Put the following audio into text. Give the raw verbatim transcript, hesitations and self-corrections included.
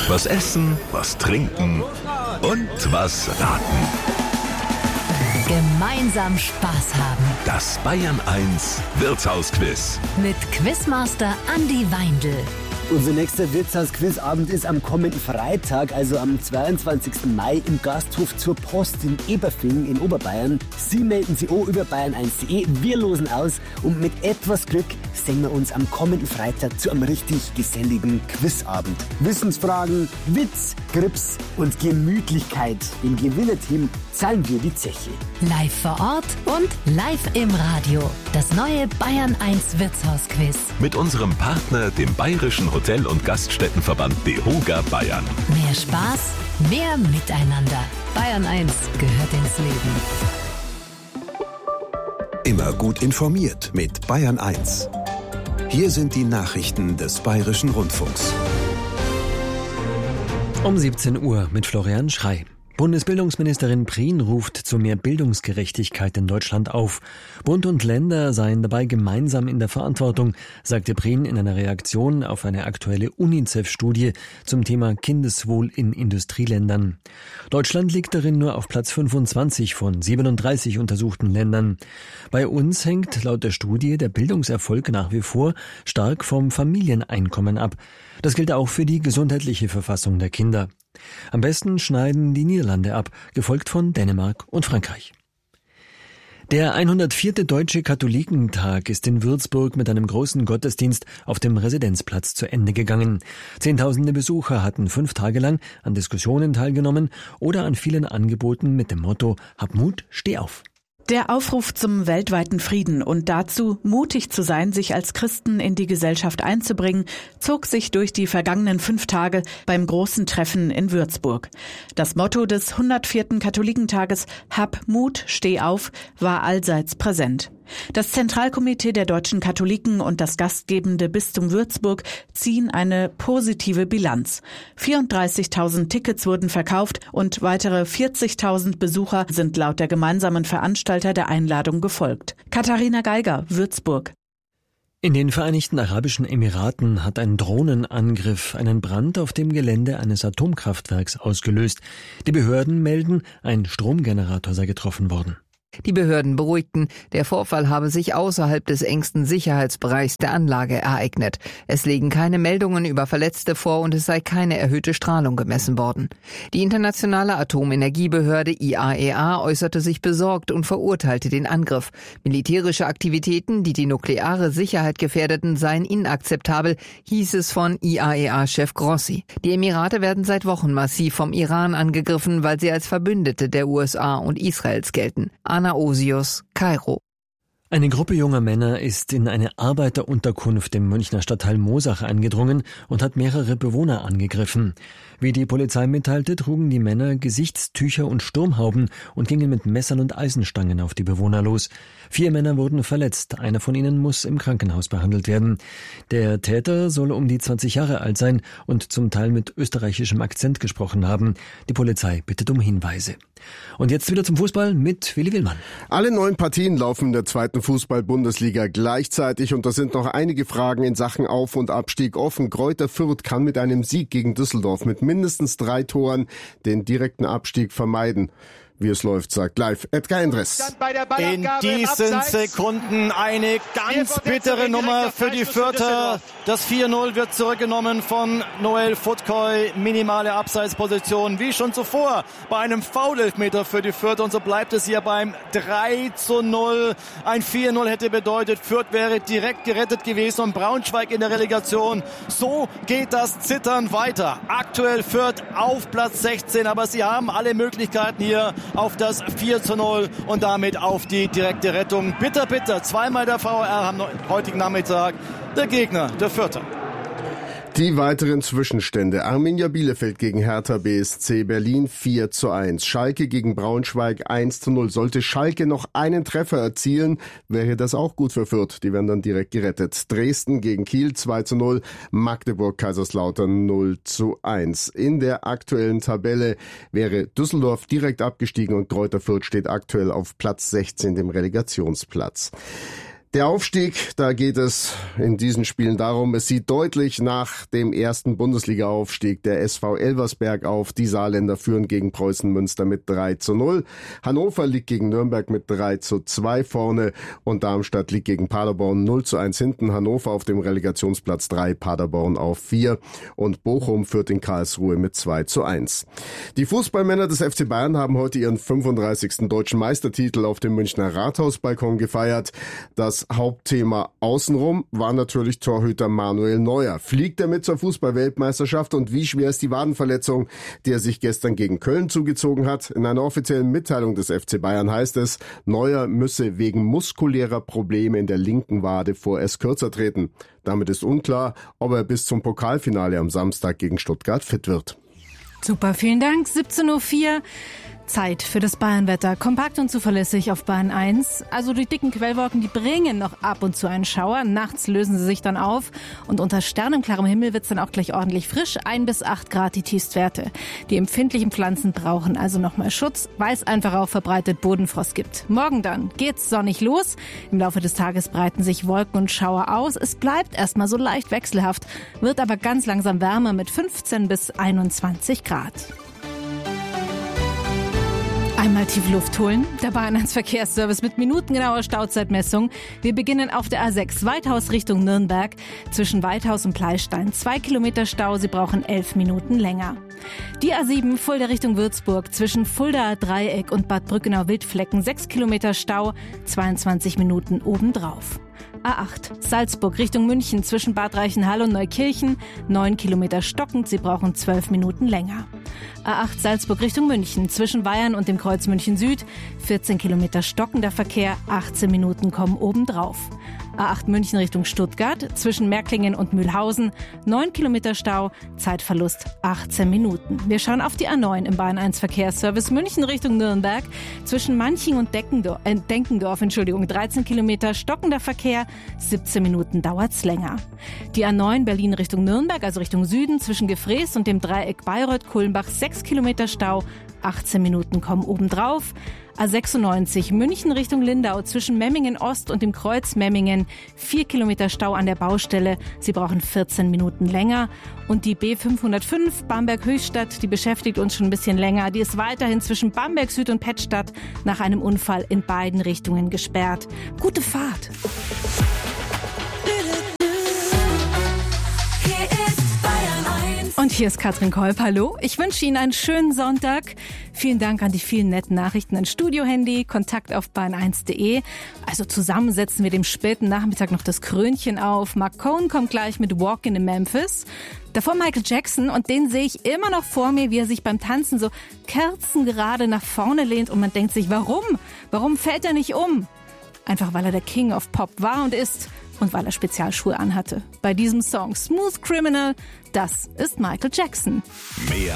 Was essen, was trinken und was raten. Gemeinsam Spaß haben. Das Bayern eins Wirtshausquiz. Mit Quizmaster Andi Weindl. Unser nächster Wirtshaus-Quizabend ist am kommenden Freitag, also am zweiundzwanzigsten Mai im Gasthof zur Post in Eberfing in Oberbayern. Sie melden sich auch über bayern eins punkt de. Wir losen aus und mit etwas Glück sehen wir uns am kommenden Freitag zu einem richtig geselligen Quizabend. Wissensfragen, Witz, Grips und Gemütlichkeit. Dem Gewinnerteam zahlen wir die Zeche. Live vor Ort und live im Radio. Das neue Bayern eins Wirtshausquiz. Mit unserem Partner, dem Bayerischen Hotel- und Gaststättenverband DEHOGA Bayern. Mehr Spaß, mehr Miteinander. Bayern eins gehört ins Leben. Immer gut informiert mit Bayern eins. Hier sind die Nachrichten des Bayerischen Rundfunks. Um siebzehn Uhr mit Florian Schrey. Bundesbildungsministerin Prien ruft zu mehr Bildungsgerechtigkeit in Deutschland auf. Bund und Länder seien dabei gemeinsam in der Verantwortung, sagte Prien in einer Reaktion auf eine aktuelle UNICEF-Studie zum Thema Kindeswohl in Industrieländern. Deutschland liegt darin nur auf Platz fünfundzwanzig von siebenunddreißig untersuchten Ländern. Bei uns hängt laut der Studie der Bildungserfolg nach wie vor stark vom Familieneinkommen ab. Das gilt auch für die gesundheitliche Verfassung der Kinder. Am besten schneiden die Niederlande ab, gefolgt von Dänemark und Frankreich. Der hundertvierte Deutsche Katholikentag ist in Würzburg mit einem großen Gottesdienst auf dem Residenzplatz zu Ende gegangen. Zehntausende Besucher hatten fünf Tage lang an Diskussionen teilgenommen oder an vielen Angeboten mit dem Motto »Hab Mut, steh auf«. Der Aufruf zum weltweiten Frieden und dazu, mutig zu sein, sich als Christen in die Gesellschaft einzubringen, zog sich durch die vergangenen fünf Tage beim großen Treffen in Würzburg. Das Motto des hundertvierten Katholikentages »Hab Mut, steh auf« war allseits präsent. Das Zentralkomitee der deutschen Katholiken und das gastgebende Bistum Würzburg ziehen eine positive Bilanz. vierunddreißigtausend Tickets wurden verkauft und weitere vierzigtausend Besucher sind laut der gemeinsamen Veranstalter der Einladung gefolgt. Katharina Geiger, Würzburg. In den Vereinigten Arabischen Emiraten hat ein Drohnenangriff einen Brand auf dem Gelände eines Atomkraftwerks ausgelöst. Die Behörden melden, ein Stromgenerator sei getroffen worden. Die Behörden beruhigten, der Vorfall habe sich außerhalb des engsten Sicherheitsbereichs der Anlage ereignet. Es liegen keine Meldungen über Verletzte vor und es sei keine erhöhte Strahlung gemessen worden. Die internationale Atomenergiebehörde I A E A äußerte sich besorgt und verurteilte den Angriff. Militärische Aktivitäten, die die nukleare Sicherheit gefährdeten, seien inakzeptabel, hieß es von I A E A-Chef Grossi. Die Emirate werden seit Wochen massiv vom Iran angegriffen, weil sie als Verbündete der U S A und Israels gelten. Anna Osius, Kairo. Eine Gruppe junger Männer ist in eine Arbeiterunterkunft im Münchner Stadtteil Moosach eingedrungen und hat mehrere Bewohner angegriffen. Wie die Polizei mitteilte, trugen die Männer Gesichtstücher und Sturmhauben und gingen mit Messern und Eisenstangen auf die Bewohner los. Vier Männer wurden verletzt, einer von ihnen muss im Krankenhaus behandelt werden. Der Täter soll um die zwanzig Jahre alt sein und zum Teil mit österreichischem Akzent gesprochen haben. Die Polizei bittet um Hinweise. Und jetzt wieder zum Fußball mit Willi Willmann. Alle neun Partien laufen in der zweiten Fußball-Bundesliga gleichzeitig und da sind noch einige Fragen in Sachen Auf- und Abstieg offen. Greuther Fürth kann mit einem Sieg gegen Düsseldorf mit mindestens drei Toren den direkten Abstieg vermeiden. Wie es läuft, sagt live Edgar Endres. In diesen Sekunden eine ganz bittere Nummer für die Fürther. Das vier null wird zurückgenommen von Noel Futkoy. Minimale Abseitsposition, wie schon zuvor bei einem Foul-Elfmeter für die Fürther. Und so bleibt es hier beim drei zu null. Ein vier null hätte bedeutet, Fürth wäre direkt gerettet gewesen und Braunschweig in der Relegation. So geht das Zittern weiter. Aktuell Fürth auf Platz sechzehn, aber sie haben alle Möglichkeiten hier auf das vier zu null und damit auf die direkte Rettung. Bitter, bitter. Zweimal der V R am heutigen Nachmittag. Der Gegner, der Fürther. Die weiteren Zwischenstände. Arminia Bielefeld gegen Hertha B S C Berlin vier zu eins. Schalke gegen Braunschweig eins zu null. Sollte Schalke noch einen Treffer erzielen, wäre das auch gut für Fürth. Die werden dann direkt gerettet. Dresden gegen Kiel zwei zu null. Magdeburg Kaiserslautern null zu eins. In der aktuellen Tabelle wäre Düsseldorf direkt abgestiegen und Greuther Fürth steht aktuell auf Platz sechzehn, dem Relegationsplatz. Der Aufstieg, da geht es in diesen Spielen darum, es sieht deutlich nach dem ersten Bundesliga-Aufstieg der S V Elversberg auf. Die Saarländer führen gegen Preußen Münster mit drei zu null. Hannover liegt gegen Nürnberg mit drei zu zwei vorne und Darmstadt liegt gegen Paderborn null zu eins hinten. Hannover auf dem Relegationsplatz drei, Paderborn auf vier und Bochum führt in Karlsruhe mit zwei zu eins. Die Fußballmänner des F C Bayern haben heute ihren fünfunddreißigsten deutschen Meistertitel auf dem Münchner Rathausbalkon gefeiert. Das Hauptthema außenrum war natürlich Torhüter Manuel Neuer. Fliegt er mit zur Fußball-Weltmeisterschaft und wie schwer ist die Wadenverletzung, die er sich gestern gegen Köln zugezogen hat? In einer offiziellen Mitteilung des F C Bayern heißt es, Neuer müsse wegen muskulärer Probleme in der linken Wade vorerst kürzer treten. Damit ist unklar, ob er bis zum Pokalfinale am Samstag gegen Stuttgart fit wird. Super, vielen Dank. siebzehn Uhr vier. Zeit für das Bayernwetter. Kompakt und zuverlässig auf Bayern eins. Also die dicken Quellwolken, die bringen noch ab und zu einen Schauer. Nachts lösen sie sich dann auf. Und unter sternenklarem Himmel wird's dann auch gleich ordentlich frisch. ein bis acht Grad die Tiefstwerte. Die empfindlichen Pflanzen brauchen also nochmal Schutz, weil es einfach auch verbreitet Bodenfrost gibt. Morgen dann geht's sonnig los. Im Laufe des Tages breiten sich Wolken und Schauer aus. Es bleibt erstmal so leicht wechselhaft, wird aber ganz langsam wärmer mit fünfzehn bis einundzwanzig Grad. Einmal tief Luft holen. Der Bayern eins Verkehrsservice mit minutengenauer Stauzeitmessung. Wir beginnen auf der A sechs Weithaus Richtung Nürnberg. Zwischen Weithaus und Pleistein zwei Kilometer Stau. Sie brauchen elf Minuten länger. Die A sieben Fulda Richtung Würzburg. Zwischen Fuldaer Dreieck und Bad Brückenau-Wildflecken sechs Kilometer Stau. zweiundzwanzig Minuten obendrauf. A acht Salzburg Richtung München zwischen Bad Reichenhall und Neukirchen neun Kilometer stockend, Sie brauchen zwölf Minuten länger. A acht Salzburg Richtung München zwischen Bayern und dem Kreuz München Süd vierzehn Kilometer stockender Verkehr, achtzehn Minuten kommen obendrauf. A acht München Richtung Stuttgart zwischen Märklingen und Mühlhausen neun Kilometer Stau, Zeitverlust achtzehn Minuten. Wir schauen auf die A neun im Bayern eins Verkehrsservice München Richtung Nürnberg zwischen Manching und Deckendorf, äh, Denkendorf Entschuldigung, dreizehn Kilometer stockender Verkehr, siebzehn Minuten dauert's länger. Die A neun Berlin Richtung Nürnberg, also Richtung Süden zwischen Gefrees und dem Dreieck Bayreuth-Kulmbach sechs Kilometer Stau, achtzehn Minuten kommen obendrauf. A sechsundneunzig München Richtung Lindau zwischen Memmingen Ost und dem Kreuz Memmingen vier Kilometer Stau an der Baustelle. Sie brauchen vierzehn Minuten länger. Und die B fünfhundertfünf Bamberg-Höchstadt, die beschäftigt uns schon ein bisschen länger. Die ist weiterhin zwischen Bamberg Süd und Pettstadt nach einem Unfall in beiden Richtungen gesperrt. Gute Fahrt! Und hier ist Katrin Kolb. Hallo. Ich wünsche Ihnen einen schönen Sonntag. Vielen Dank an die vielen netten Nachrichten an Studio-Handy, Kontakt auf bayern eins punkt de. Also zusammen setzen wir dem späten Nachmittag noch das Krönchen auf. Mark Cohn kommt gleich mit Walkin' in Memphis. Davor Michael Jackson und den sehe ich immer noch vor mir, wie er sich beim Tanzen so kerzengerade nach vorne lehnt und man denkt sich, warum? Warum fällt er nicht um? Einfach weil er der King of Pop war und ist. Und weil er Spezialschuhe anhatte. Bei diesem Song Smooth Criminal, das ist Michael Jackson. Mehr